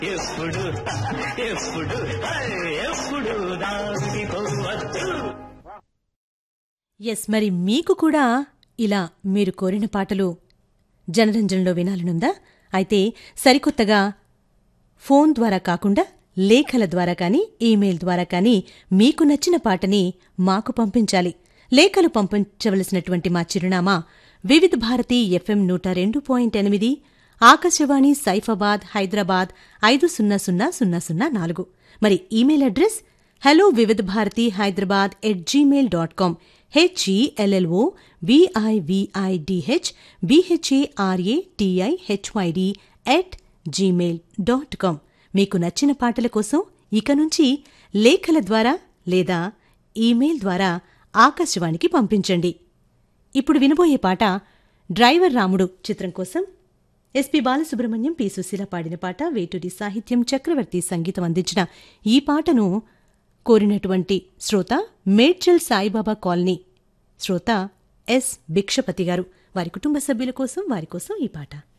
ఎప్పుడు ఎప్పుడు ఎప్పుడు దాగిపోవద్దు. ఎస్, మరి మీకు కూడా ఇలా మీరు కోరిన పాటలు జనరంజన్లో వినాలనుందా? అయితే సరికొత్తగా ఫోన్ ద్వారా కాకుండా లేఖల ద్వారా కానీ ఈమెయిల్ ద్వారా కానీ మీకు నచ్చిన పాటని మాకు పంపించాలి. లేఖలు పంపించవలసినటువంటి మా చిరునామా వివిధ భారతి FM 102.8, ఆకాశవాణి సైఫాబాద్ హైదరాబాద్ 500004. మరి ఈమెయిల్ అడ్రస్ hellovividbharati@gmail.com, HELLOVIVIDHBHARATIHYD@gmail.com. మీకు నచ్చిన పాటల కోసం ఇక నుంచి లేఖల ద్వారా లేదా ఈమెయిల్ ద్వారా ఆకాశవాణికి పంపించండి. ఇప్పుడు వినబోయే పాట డ్రైవర్ రాముడు చిత్రం కోసం ఎస్పి బాలసుబ్రహ్మణ్యం, పి సుశీల పాడిన పాట. వేటూరి సాహిత్యం, చక్రవర్తి సంగీతం అందించిన ఈ పాటను కోరినటువంటి శ్రోత మేడ్చల్ సాయిబాబా కాలనీ శ్రోత ఎస్ భిక్షపతి గారు. వారి కుటుంబ సభ్యుల కోసం, వారి కోసం ఈ పాట.